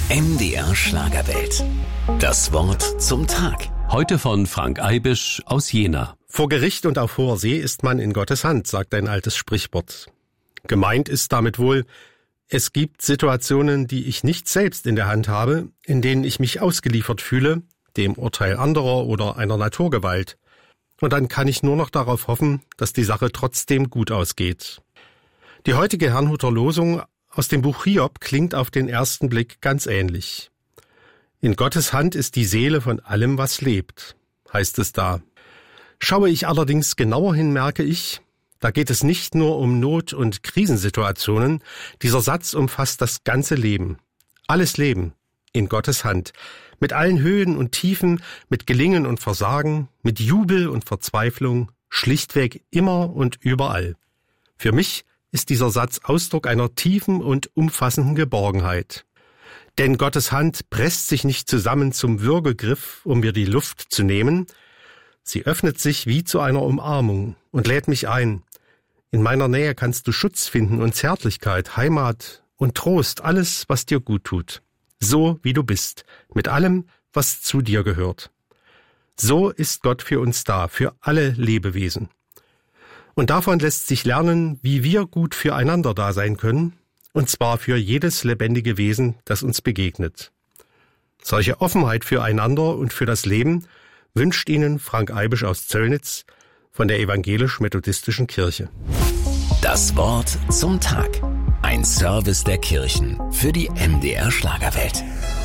MDR Schlagerwelt. Das Wort zum Tag. Heute von Frank Eibisch aus Jena. Vor Gericht und auf hoher See ist man in Gottes Hand, sagt ein altes Sprichwort. Gemeint ist damit wohl, es gibt Situationen, die ich nicht selbst in der Hand habe, in denen ich mich ausgeliefert fühle, dem Urteil anderer oder einer Naturgewalt. Und dann kann ich nur noch darauf hoffen, dass die Sache trotzdem gut ausgeht. Die heutige Herrnhuter Losung aus dem Buch Hiob klingt auf den ersten Blick ganz ähnlich. In Gottes Hand ist die Seele von allem, was lebt, heißt es da. Schaue ich allerdings genauer hin, merke ich, da geht es nicht nur um Not- und Krisensituationen, dieser Satz umfasst das ganze Leben. Alles Leben in Gottes Hand, mit allen Höhen und Tiefen, mit Gelingen und Versagen, mit Jubel und Verzweiflung, schlichtweg immer und überall. Für mich ist dieser Satz Ausdruck einer tiefen und umfassenden Geborgenheit. Denn Gottes Hand presst sich nicht zusammen zum Würgegriff, um mir die Luft zu nehmen. Sie öffnet sich wie zu einer Umarmung und lädt mich ein. In meiner Nähe kannst du Schutz finden und Zärtlichkeit, Heimat und Trost, alles, was dir gut tut. So wie du bist, mit allem, was zu dir gehört. So ist Gott für uns da, für alle Lebewesen. Und davon lässt sich lernen, wie wir gut füreinander da sein können, und zwar für jedes lebendige Wesen, das uns begegnet. Solche Offenheit füreinander und für das Leben wünscht Ihnen Frank Eibisch aus Zöllnitz von der Evangelisch-Methodistischen Kirche. Das Wort zum Tag. Ein Service der Kirchen für die MDR Schlagerwelt.